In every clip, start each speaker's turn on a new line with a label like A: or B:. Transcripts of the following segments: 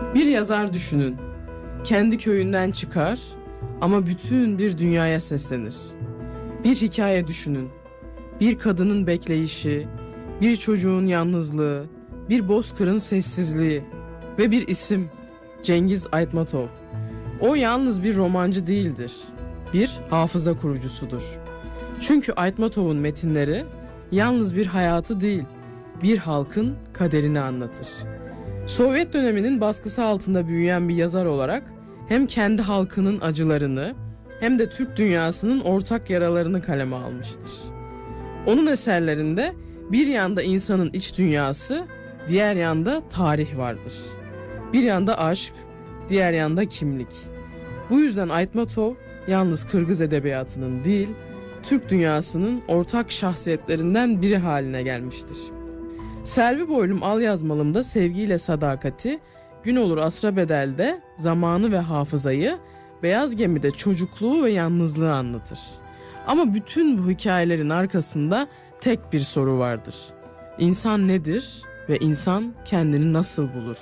A: Bir yazar düşünün. Kendi köyünden çıkar ama bütün bir dünyaya seslenir. Bir hikaye düşünün. Bir kadının bekleyişi, bir çocuğun yalnızlığı, bir bozkırın sessizliği ve bir isim, Cengiz Aytmatov. O yalnız bir romancı değildir. Bir hafıza kurucusudur. Çünkü Aytmatov'un metinleri yalnız bir hayatı değil, bir halkın kaderini anlatır. Sovyet döneminin baskısı altında büyüyen bir yazar olarak hem kendi halkının acılarını hem de Türk dünyasının ortak yaralarını kaleme almıştır. Onun eserlerinde bir yanda insanın iç dünyası, diğer yanda tarih vardır. Bir yanda aşk, diğer yanda kimlik. Bu yüzden Aytmatov yalnız Kırgız edebiyatının değil, Türk dünyasının ortak şahsiyetlerinden biri haline gelmiştir. Selvi Boylum Al Yazmalım'da sevgiyle sadakati, Gün Olur Asra Bedel'de zamanı ve hafızayı, Beyaz Gemi'de çocukluğu ve yalnızlığı anlatır. Ama bütün bu hikayelerin arkasında tek bir soru vardır. İnsan nedir ve insan kendini nasıl bulur?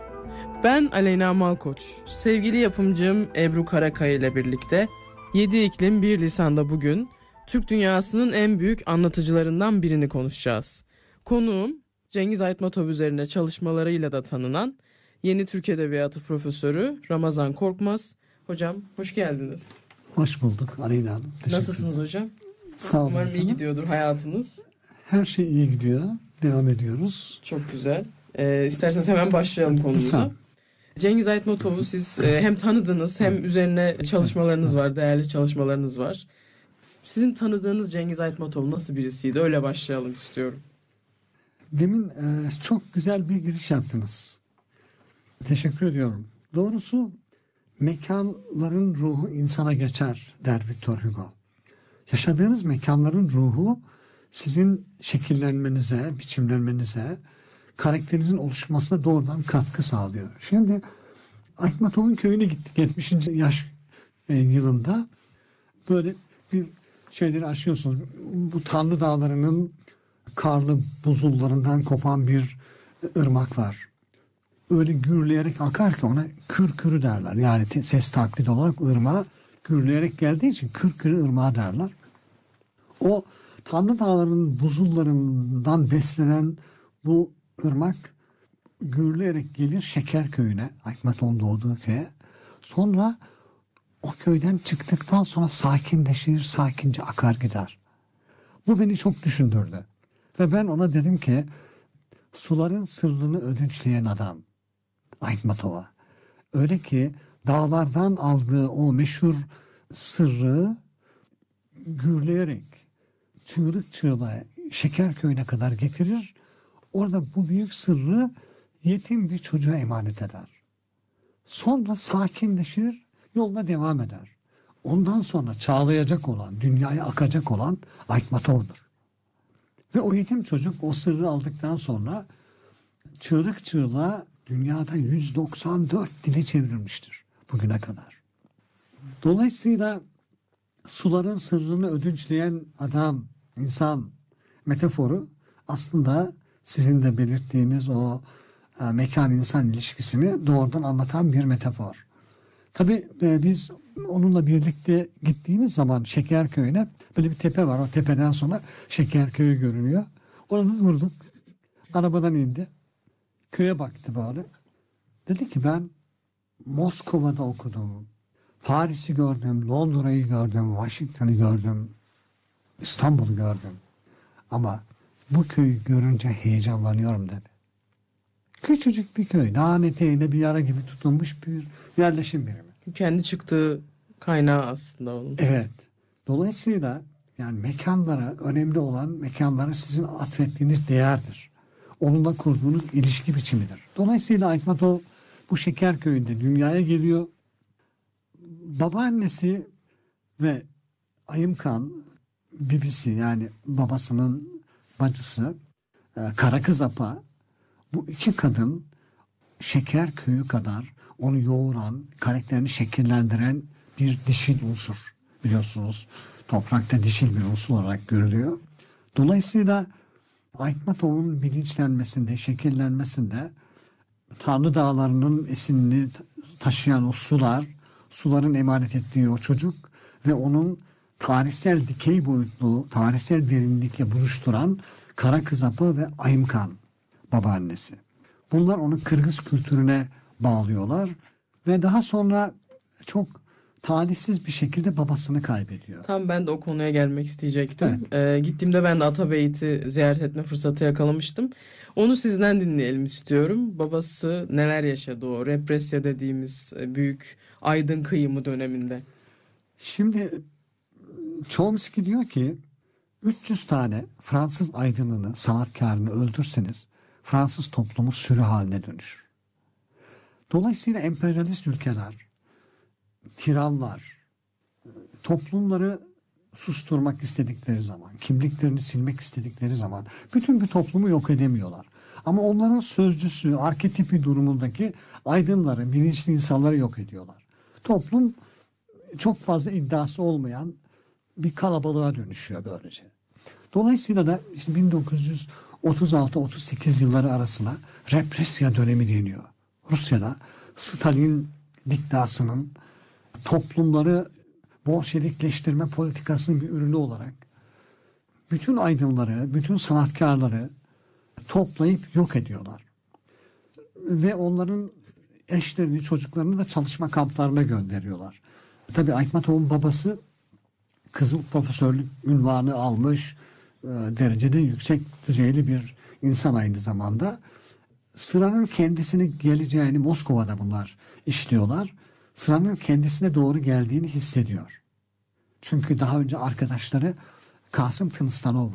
A: Ben Aleyna Malkoç, sevgili yapımcım Ebru Karakaya ile birlikte 7 iklim 1 lisanda bugün Türk dünyasının en büyük anlatıcılarından birini konuşacağız. Konuğum Cengiz Aytmatov üzerine çalışmalarıyla da tanınan Yeni Türk Edebiyatı Profesörü Ramazan Korkmaz. Hocam hoş geldiniz.
B: Hoş bulduk Aleyna Hanım.
A: Nasılsınız hocam?
B: Sağ olun.
A: Umarım iyi gidiyordur hayatınız.
B: Her şey iyi gidiyor. Devam ediyoruz.
A: Çok güzel. İsterseniz hemen başlayalım konumuza. Cengiz Aytmatov'u siz hem tanıdınız hem üzerine çalışmalarınız var, değerli çalışmalarınız var. Sizin tanıdığınız Cengiz Aytmatov nasıl birisiydi? Öyle başlayalım istiyorum.
B: Demin çok güzel bir giriş yaptınız. Teşekkür ediyorum. Doğrusu mekanların ruhu insana geçer der Victor Hugo. Yaşadığınız mekanların ruhu sizin şekillenmenize, biçimlenmenize, karakterinizin oluşmasına doğrudan katkı sağlıyor. Şimdi Aytmatov'un köyüne gittik 70. yaş yılında. Böyle bir şeyleri aşıyorsunuz. Bu Tanrı Dağları'nın karlı buzullarından kopan bir ırmak var. Öyle gürleyerek akar ki ona kürkürü derler. Yani ses taklidi olarak ırmağa gürleyerek geldiği için kürkürü ırmağı derler. O Tanrı Dağları'nın buzullarından beslenen bu ırmak gürleyerek gelir Şekerköy'üne, Aytmatov'un doğduğu köye. Sonra o köyden çıktıktan sonra sakinleşir, sakince akar gider. Bu beni çok düşündürdü. Ve ben ona dedim ki suların sırrını ödünçleyen adam Aytmatov'a. Öyle ki dağlardan aldığı o meşhur sırrı gürleyerek çığlık çığlığa Şekerköy'üne kadar getirir. Orada bu büyük sırrı yetim bir çocuğa emanet eder. Sonra sakinleşir, yoluna devam eder. Ondan sonra çağlayacak olan, dünyaya akacak olan Aytmatov'dur. Ve o yetim çocuk o sırrı aldıktan sonra çığlık çığlığa dünyada 194 dile çevrilmiştir bugüne kadar. Dolayısıyla suların sırrını ödünçleyen adam, insan metaforu aslında sizin de belirttiğiniz o mekan-insan ilişkisini doğrudan anlatan bir metafor. Tabii biz onunla birlikte gittiğimiz zaman Şekerköy'üne böyle bir tepe var. O tepeden sonra Şekerköy'ü görünüyor. Orada durduk. Arabadan indi. Köye baktı böyle. Dedi ki ben Moskova'da okudum. Paris'i gördüm, Londra'yı gördüm, Washington'ı gördüm, İstanbul'u gördüm. Ama bu köyü görünce heyecanlanıyorum dedi. Küçücük bir köy, dağın eteğinde bir yara gibi tutulmuş bir yerleşim birimi.
A: Kendi çıktığı kaynağı aslında onun.
B: Evet. Dolayısıyla yani mekanlara, önemli olan mekanlara sizin atfettiğiniz değerdir. Onunla kurduğunuz ilişki biçimidir. Dolayısıyla Aytmatov bu Şekerköy'ünde dünyaya geliyor. Babaannesi ve Ayımkan bibisi yani babasının bacısı Karakız Apa, bu iki kadın Şekerköy'ü kadar onu yoğuran, karakterini şekillendiren bir dişil unsur. Biliyorsunuz toprakta dişil bir unsur olarak görülüyor. Dolayısıyla Aytmatov'un bilinçlenmesinde, şekillenmesinde Tanrı Dağları'nın esinini taşıyan o suların emanet ettiği o çocuk ve onun tarihsel dikey boyutlu, tarihsel derinlikle buluşturan Kara Kızapı ve Ayımkan babaannesi. Bunlar onu Kırgız kültürüne bağlıyorlar ve daha sonra çok talihsiz bir şekilde babasını kaybediyor.
A: Tam ben de o konuya gelmek isteyecektim. Gittiğimde ben de Atabeyt'i ziyaret etme fırsatı yakalamıştım. Onu sizden dinleyelim istiyorum. Babası neler yaşadı o represya dediğimiz büyük aydın kıyımı döneminde.
B: Şimdi Chomsky diyor ki 300 tane Fransız aydınını, sanatkarını öldürseniz Fransız toplumu sürü haline dönüşür. Dolayısıyla emperyalist ülkeler, tiranlar, toplumları susturmak istedikleri zaman, kimliklerini silmek istedikleri zaman bütün bir toplumu yok edemiyorlar. Ama onların sözcüsü, arketipi durumundaki aydınları, bilinçli insanları yok ediyorlar. Toplum çok fazla iddiası olmayan bir kalabalığa dönüşüyor böylece. Dolayısıyla da işte 1936-38 yılları arasına represya dönemi deniyor. Rusya'da Stalin diktasının toplumları Bolşevikleştirme politikasının bir ürünü olarak bütün aydınları, bütün sanatkarları toplayıp yok ediyorlar. Ve onların eşlerini, çocuklarını da çalışma kamplarına gönderiyorlar. Tabii Aytmatov'un babası Kızıl Profesörlük unvanı almış, derecede yüksek düzeyli bir insan aynı zamanda. Sıranın kendisine geleceğini Moskova'da bunlar işliyorlar. Sıranın kendisine doğru geldiğini hissediyor. Çünkü daha önce arkadaşları Kasım Kılıçdaroğlu